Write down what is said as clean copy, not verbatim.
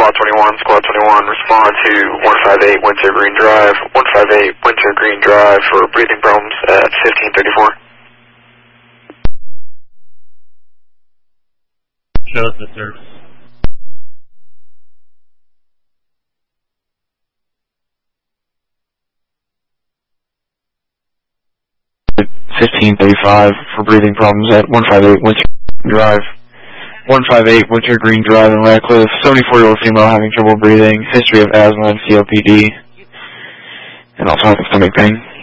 Squad 21, respond to 158 Winter Green Drive, 158 Winter Green Drive for breathing problems at 1534. Show us the service. $15.35 for breathing problems at 158 Winter Drive. 158 Winter Green Drive in Radcliffe. 74-year-old female having trouble breathing. History of asthma and COPD. And also having stomach pain.